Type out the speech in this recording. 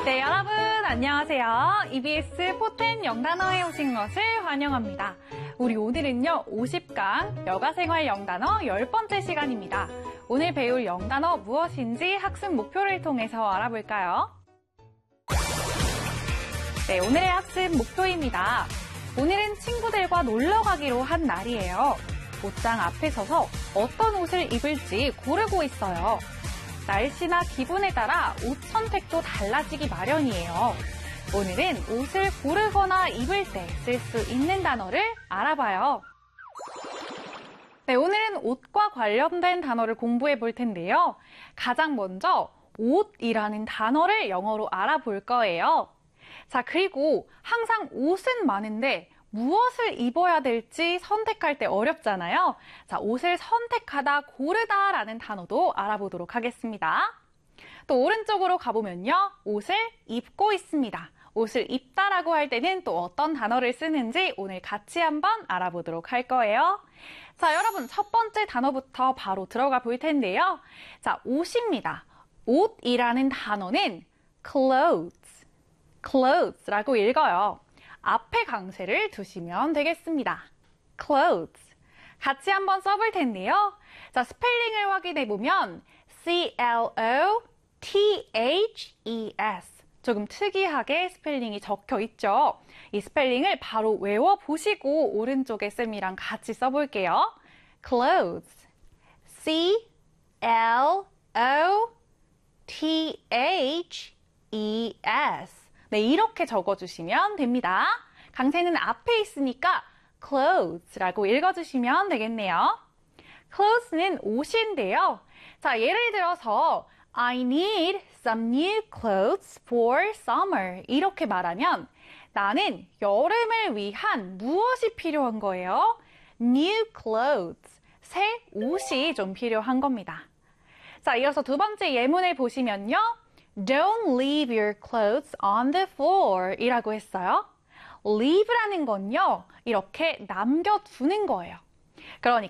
네, 여러분 안녕하세요. EBS 포텐 영단어에 오신 것을 환영합니다. 우리 오늘은요, 50강 여가생활 영단어 10번째 시간입니다. 오늘 배울 영단어 무엇인지 학습 목표를 통해서 알아볼까요? 네, 오늘의 학습 목표입니다. 오늘은 친구들과 놀러 가기로 한 날이에요. 옷장 앞에 서서 어떤 옷을 입을지 고르고 있어요. 날씨나 기분에 따라 옷 선택도 달라지기 마련이에요. 오늘은 옷을 고르거나 입을 때 쓸 수 있는 단어를 알아봐요. 네, 오늘은 옷과 관련된 단어를 공부해 볼 텐데요. 가장 먼저 옷이라는 단어를 영어로 알아볼 거예요. 자, 그리고 항상 옷은 많은데 무엇을 입어야 될지 선택할 때 어렵잖아요. 자, 옷을 선택하다, 고르다라는 단어도 알아보도록 하겠습니다. 또 오른쪽으로 가보면요. 옷을 입고 있습니다. 옷을 입다라고 할 때는 또 어떤 단어를 쓰는지 오늘 같이 한번 알아보도록 할 거예요. 자, 여러분 첫 번째 단어부터 바로 들어가 볼 텐데요. 자, 옷입니다. 옷이라는 단어는 clothes라고 읽어요. 앞에 강세를 두시면 되겠습니다. clothes. 같이 한번 써볼 텐데요. 자, 스펠링을 확인해 보면 C-L-O-T-H-E-S. 조금 특이하게 스펠링이 적혀 있죠. 이 스펠링을 바로 외워보시고 오른쪽의 쌤이랑 같이 써볼게요. clothes. C-L-O-T-H-E-S. 네, 이렇게 적어주시면 됩니다. 강세는 앞에 있으니까 clothes라고 읽어주시면 되겠네요. clothes는 옷인데요. 자, 예를 들어서 I need some new clothes for summer. 이렇게 말하면 나는 여름을 위한 무엇이 필요한 거예요? New clothes. 새 옷이 좀 필요한 겁니다. 자, 이어서 두 번째 예문을 보시면요. Don't leave your clothes on the floor 이라고 했어요. leave라는 건요, 이렇게 남겨두는 거예요. 그러니까